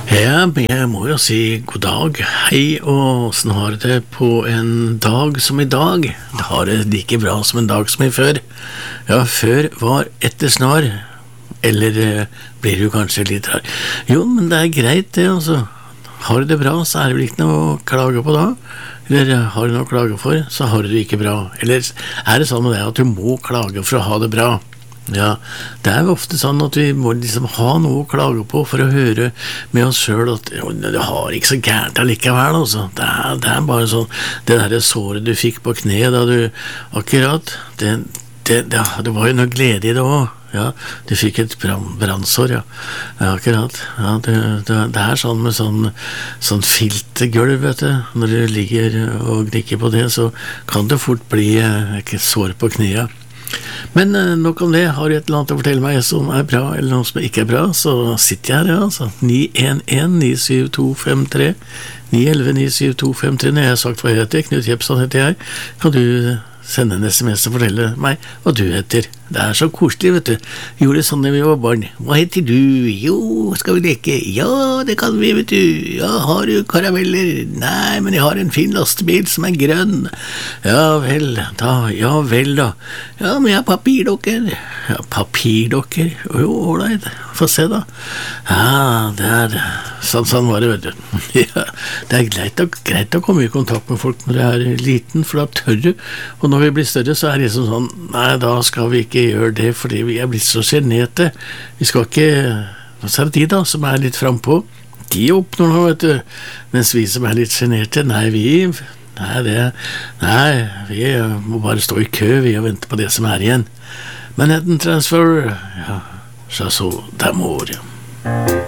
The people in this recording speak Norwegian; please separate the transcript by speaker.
Speaker 1: Ja, men jeg må jo si god dag, hei, og sånn har det på en dag som i dag. Det har det like bra som en dag som i før. Ja, før var etter snar, eller blir du kanskje litt rar. Jo, men det er greit det, altså. Har du det bra, så er det vel ikke noe å klage på da. Eller har du noe å klage for, så har du det ikke bra. Eller er det sånn med det at du må klage for å ha det bra? Ja, det er jo ofte sånn at vi må liksom ha noe å klage på for å høre med oss selv at jo, det har ikke så gærent allikevel, altså. Det er bare sånn, det der såret du fikk på kneet da du akkurat, det var jo noe glede i det også. Ja, du fikk et brannsår, ja. Ja, akkurat. Ja, det er sånn med sånn filtergulv, vet du. Når du ligger og gnikker på det, så kan det fort bli sår på kneet. Men nok om det. Har du et eller annet å fortelle meg som er bra, eller noe som ikke er bra, så sitter jeg her, ja, altså. 911-97253 911-97253. Når jeg har sagt hva jeg heter, Knut Jepsen heter jeg, kan du sende en SMS og fortelle meg hva du heter. Det er så koselig, vet du. Gjorde det sånn da vi var barn. Hva heter du? Jo, skal vi leke? Ja, det kan vi, vet du. Ja, har du karameller? Nei, men jeg har en fin lastebil som er grønn. Ja vel da. Ja, men jeg har papirdokker. Ja, papirdokker? Jo, ålreit. Få se da. Ja, det er sånn var det, vet du. Ja, det er greit å komme i kontakt med folk når jeg er liten, for da tør du. Og når vi blir større, så er det liksom sånn, nei, da skal vi ikke gjøre det, fordi vi er blitt så generte. Vi skal ikke, så er det de da, som er litt frempå. De oppnår noe, vet du. Mens vi som er litt generte, vi må bare stå i kø, vi og vente på det som er igjen. Manhattan Transfer, ja, så d'amour, ja.